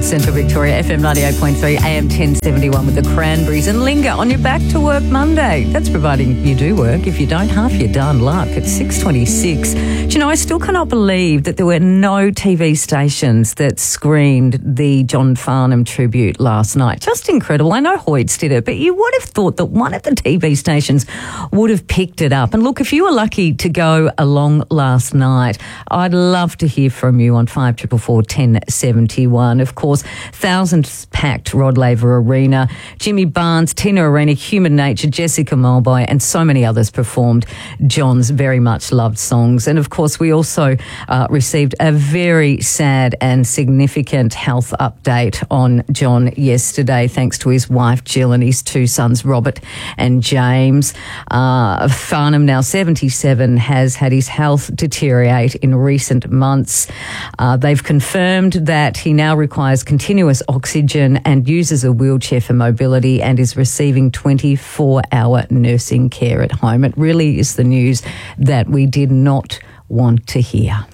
Central Victoria, FM 98.3, AM 1071 with the Cranberries, and linger on your back to work Monday. That's providing you do work. If you don't, half your darn luck. It's 6:26. Do you know, I still cannot believe that there were no TV stations that screened the John Farnham tribute last night. Just incredible. I know Hoyts did it, but you would have thought that one of the TV stations would have picked it up. And look, if you were lucky to go along last night, I'd love to hear from you on 5444 1071. Of course, thousands packed Rod Laver Arena. Jimmy Barnes, Tina Arena, Human Nature, Jessica Mulby, and so many others performed John's very much loved songs. And of course, we also received a very sad and significant health update on John yesterday, thanks to his wife Jill and his two sons Robert and James. Farnham, now 77, has had his health deteriorate in recent months. They've confirmed that he now requires continuous oxygen and uses a wheelchair for mobility and is receiving 24-hour nursing care at home. It really is the news that we did not want to hear.